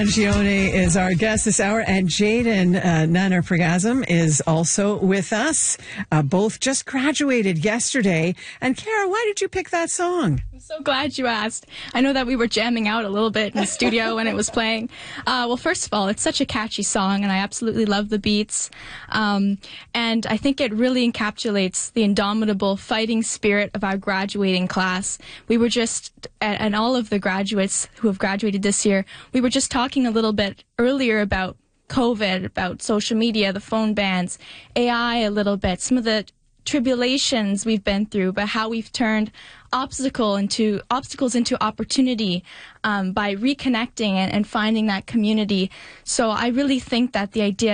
Gione is our guest this hour, and Jaden Nanner-Pergasm is also with us. Both just graduated yesterday. And Kara, why did you pick that song? I'm so glad you asked. I know that we were jamming out a little bit in the studio when it was playing. Well, first of all, it's such a catchy song, and I absolutely love the beats. And I think it really encapsulates the indomitable fighting spirit of our graduating class. We were just, and all of the graduates who have graduated this year, we were just talking a little bit earlier about COVID, about social media, the phone bans, AI a little bit, some of the tribulations we've been through, but how we've turned obstacles into opportunity by reconnecting and finding that community. So I really think that the idea